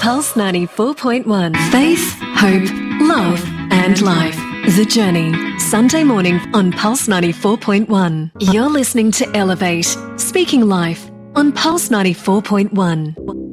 Pulse 94.1. Faith, hope, love and life. The Journey. Sunday morning on Pulse 94.1. You're listening to Elevate, Speaking Life on Pulse 94.1.